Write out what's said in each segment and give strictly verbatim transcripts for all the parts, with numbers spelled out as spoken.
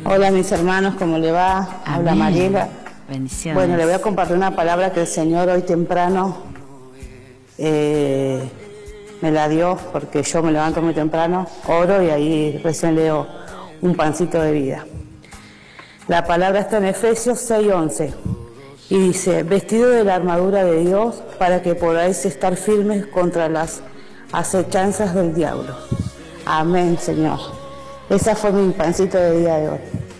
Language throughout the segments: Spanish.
Hola mis hermanos, ¿cómo le va? Amén. Habla Mariela. Bendiciones. Bueno, le voy a compartir una palabra que el Señor hoy temprano eh, me la dio, porque yo me levanto muy temprano, oro y ahí recién leo un pancito de vida. La palabra está en Efesios seis once y dice: vestido de la armadura de Dios para que podáis estar firmes contra las acechanzas del diablo. Amén, Señor. Esa fue mi pancito de día de hoy.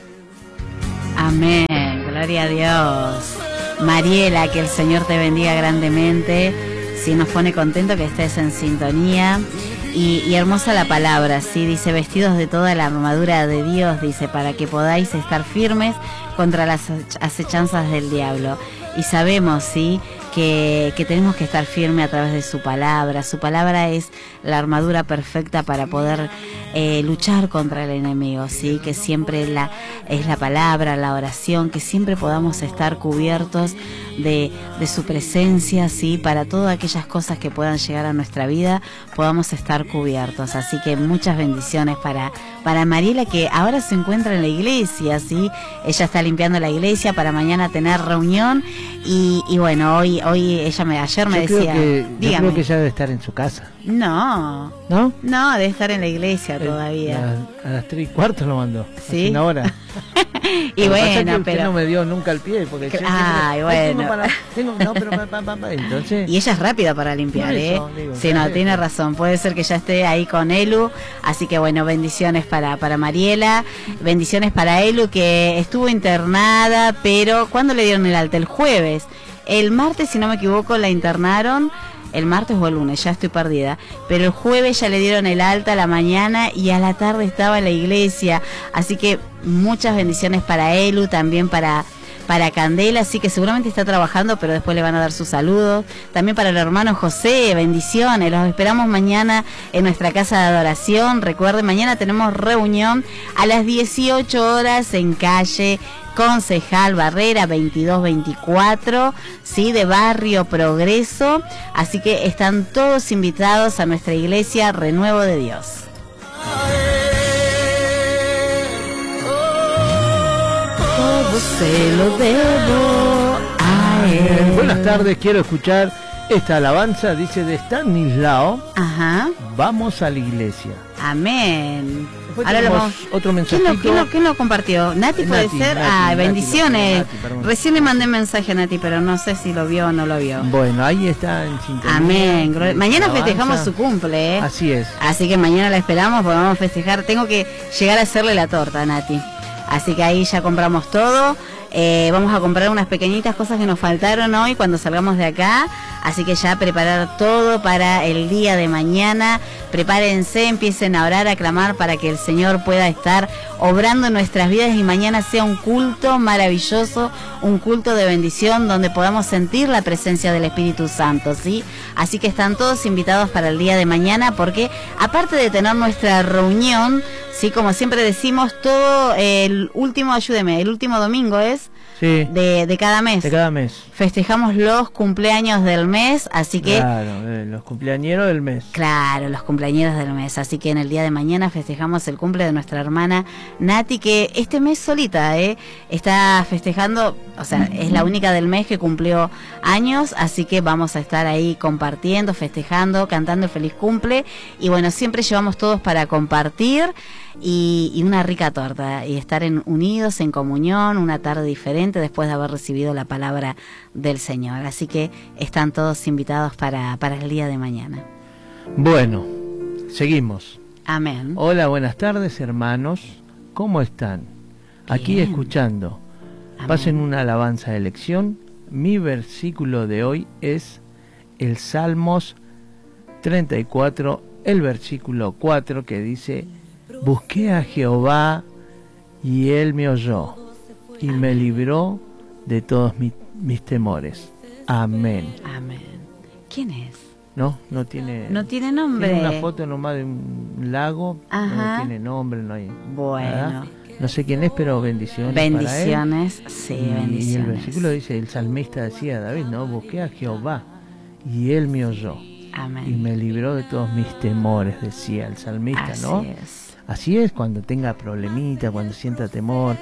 Amén, gloria a Dios. Mariela, que el Señor te bendiga grandemente. Sí, nos pone contento que estés en sintonía. Y, y hermosa la palabra, sí, dice: vestidos de toda la armadura de Dios, dice, para que podáis estar firmes contra las acechanzas del diablo. Y sabemos, sí, que, que tenemos que estar firmes a través de su palabra. Su palabra es la armadura perfecta para poder eh, luchar contra el enemigo, sí, que siempre la, es la palabra, la oración, que siempre podamos estar cubiertos de, de su presencia, sí, para todas aquellas cosas que puedan llegar a nuestra vida, podamos estar cubiertos. Así que muchas bendiciones para, para Mariela, que ahora se encuentra en la iglesia, sí, ella está limpiando la iglesia para mañana tener reunión. Y, y bueno, hoy hoy ella me ayer me yo decía, creo que, dígame. Yo creo que ella debe estar en su casa. No, ¿No? no, debe estar en la iglesia Eh, todavía. A, a las tres y cuarto lo mandó. Sí. Hace una hora. Y Lo que pasa bueno, es que usted pero no me dio nunca el pie porque yo Ay, siempre, bueno. tengo para, tengo, no, pero pa, pa, pa, pa, entonces. Y ella es rápida para limpiar, Por ¿eh? eso, digo, Sí, no, claro. tiene razón. Puede ser que ya esté ahí con Elu. Así que bueno, bendiciones para, para Mariela. Bendiciones para Elu, que estuvo internada, pero ¿cuándo le dieron el alta? El jueves. El martes, si no me equivoco, la internaron. El martes o el lunes, ya estoy perdida. Pero el jueves ya le dieron el alta a la mañana y a la tarde estaba en la iglesia. Así que muchas bendiciones para Elu, también para... para Candela, así que seguramente está trabajando, pero después le van a dar sus saludos. También para el hermano José, bendiciones. Los esperamos mañana en nuestra casa de adoración. Recuerden, mañana tenemos reunión a las dieciocho horas en calle Concejal Barrera veintidós veinticuatro, sí, de Barrio Progreso. Así que están todos invitados a nuestra iglesia Renuevo de Dios. Se lo debo a él. Buenas tardes, quiero escuchar esta alabanza, dice, de Stanislao. Ajá. Vamos a la iglesia. Amén. Después Ahora lo tenemos vamos. otro ¿Quién mensajito. lo, quién lo- quién lo compartió? Nati, Eh, puede Nati, ser. Nati, Ah, Nati, bendiciones. Nati, perdón. Recién le mandé mensaje a Nati, pero no sé si lo vio o no lo vio. Bueno, ahí está en sintonía. Amén. Glo- Mañana Alabanza. festejamos su cumple, ¿eh? Así es. Así que mañana la esperamos porque vamos a festejar. Tengo que llegar a hacerle la torta a Nati. Así que ahí ya compramos todo. Eh, vamos a comprar unas pequeñitas cosas que nos faltaron hoy cuando salgamos de acá. Así que ya preparar todo para el día de mañana. Prepárense, empiecen a orar, a clamar para que el Señor pueda estar obrando en nuestras vidas y mañana sea un culto maravilloso, un culto de bendición donde podamos sentir la presencia del Espíritu Santo, ¿sí? Así que están todos invitados para el día de mañana porque aparte de tener nuestra reunión, sí, como siempre decimos, todo el último, ayúdeme, el último domingo es Sí. de, de cada mes. De cada mes. Festejamos los cumpleaños del mes, así que Claro, eh, los cumpleañeros del mes. claro, los cumpleañeros del mes, así que en el día de mañana festejamos el cumple de nuestra hermana Nati, que este mes solita, ¿eh? Está festejando, o sea, es la única del mes que cumplió años, así que vamos a estar ahí compartiendo, festejando, cantando el feliz cumple, y bueno, siempre llevamos todos para compartir, y, y una rica torta, y estar en, unidos, en comunión, una tarde diferente después de haber recibido la palabra del Señor, así que están todos invitados para, para el día de mañana. Bueno, seguimos. Amén. Hola, buenas tardes, hermanos. ¿Cómo están? Aquí Bien. escuchando. Amén. Pasen una alabanza de elección. Mi versículo de hoy es el Salmos treinta y cuatro, el versículo cuatro, que dice: busqué a Jehová y él me oyó y me libró de todos mi- mis temores. Amén. Amén. ¿Quién es? No, no tiene. No tiene nombre. Tiene una foto nomás de un lago. Ajá. No tiene nombre, no hay. Bueno. nada. No sé quién es, pero bendiciones. Bendiciones, sí, para él. Y, bendiciones. y el versículo dice, el salmista decía, David, no, busqué a Jehová y él me oyó Amén. y me libró de todos mis temores, decía el salmista, Así ¿no? es. así es, cuando tenga problemita, cuando sienta temor,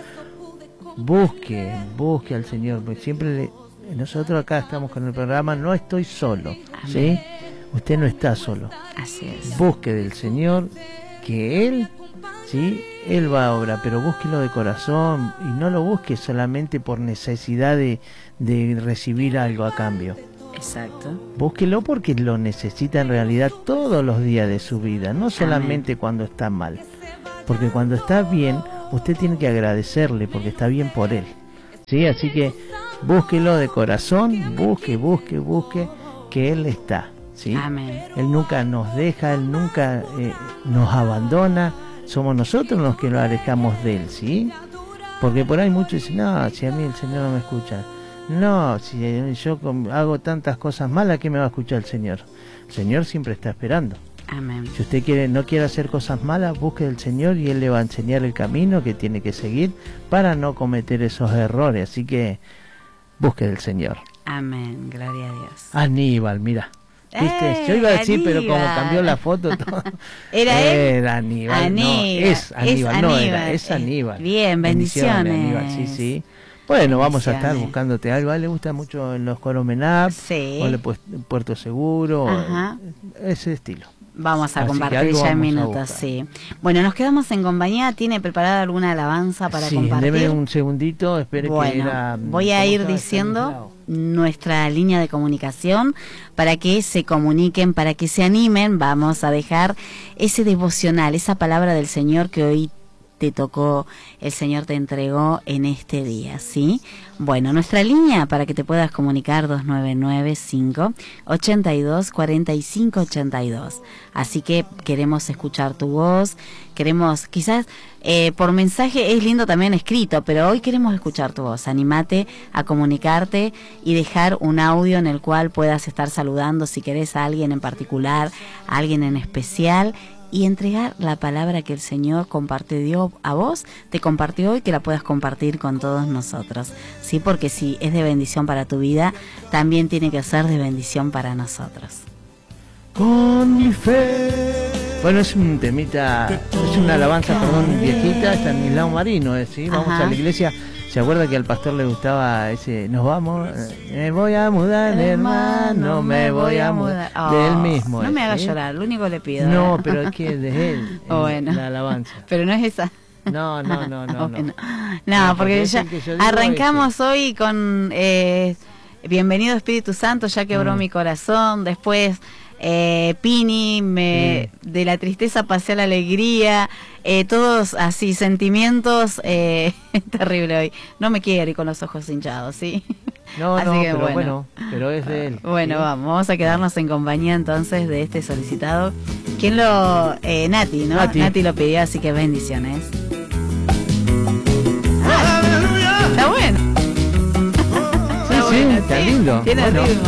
busque, busque al Señor, porque siempre le, nosotros acá estamos con el programa No Estoy Solo, ¿sí? Usted no está solo. Así es. Busque del Señor, que Él, ¿sí? Él va a obrar, pero búsquelo de corazón y no lo busque solamente por necesidad de, de recibir algo a cambio. Exacto. Búsquelo porque lo necesita en realidad todos los días de su vida, no solamente Amén. Cuando está mal. Porque cuando está bien, usted tiene que agradecerle porque está bien por Él. ¿Sí? Así que búsquelo de corazón, busque, busque, busque, que Él está. ¿Sí? Amén. Él nunca nos deja, Él nunca eh, nos abandona, somos nosotros los que lo alejamos de Él, ¿sí? Porque por ahí muchos dicen, no, si a mí el Señor no me escucha, no, si yo hago tantas cosas malas, ¿qué me va a escuchar el Señor? El Señor siempre está esperando. Amén. Si usted quiere, no quiere hacer cosas malas, busque del Señor y Él le va a enseñar el camino que tiene que seguir para no cometer esos errores, así que busque del Señor. Amén, gloria a Dios. Aníbal, mira. ¿Viste? Eh, Yo iba a decir, Aníbal. pero como cambió la foto todo. ¿Era él? Era Aníbal, Aníbal. no, es Aníbal, es no Aníbal. era, es Aníbal. Bien, bendiciones. Aníbal, sí, sí. Bueno, vamos a estar Bendiciones. buscándote algo. A él le gusta mucho los coros Menap, Sí. o le pues, Puerto Seguro, Ajá. ese estilo. Vamos a Así que compartir algo ya en vamos a minutos, buscar. sí. Bueno, nos quedamos en compañía. ¿Tiene preparada alguna alabanza para sí, compartir? deme un segundito, espere Bueno, que era... voy a ¿cómo ir estaba? diciendo Estanislao. nuestra línea de comunicación para que se comuniquen, para que se animen. Vamos a dejar ese devocional, esa palabra del Señor que hoy te tocó, el Señor te entregó en este día, ¿sí? Bueno, nuestra línea para que te puedas comunicar dos nueve nueve, cinco, ocho dos, cuatro cinco ocho dos. Así que queremos escuchar tu voz, queremos, quizás eh, por mensaje es lindo también escrito, pero hoy queremos escuchar tu voz. Anímate a comunicarte y dejar un audio en el cual puedas estar saludando si querés a alguien en particular, a alguien en especial, y entregar la palabra que el Señor compartió a vos, te compartió hoy, que la puedas compartir con todos nosotros, ¿sí? Porque si es de bendición para tu vida, también tiene que ser de bendición para nosotros. Con mi fe. Bueno, es un temita, es una alabanza, perdón, viejita, Estanislao Marino, ¿eh? ¿Sí? Vamos Ajá. a la iglesia. ¿Se acuerda que al pastor le gustaba ese, nos vamos, me voy a mudar, hermano, me voy a mudar? Oh, de él mismo. No me ese, hagas ¿eh? llorar, lo único que le pido. No, ¿eh? pero es que de él, Oh, bueno. la alabanza. Pero no es esa. No, no, no, no. Oh, no. bueno. No, No, porque porque es ya el que yo digo arrancamos hoy con eh, Bienvenido Espíritu Santo, ya quebró Mm. mi corazón. Después eh, Pini, me, de la tristeza pasé a la alegría. Eh, todos así, sentimientos eh, terrible hoy. No me quiero ir con los ojos hinchados, ¿sí? No, Así no, que pero bueno. bueno, pero es de él. Bueno, ¿sí? vamos, vamos a quedarnos en compañía entonces de este solicitado. ¿Quién lo...? Eh, Nati, ¿no? Nati. Nati lo pidió, así que bendiciones. Ah, está bueno. Sí, sí, está lindo. Tiene Bueno. ritmo.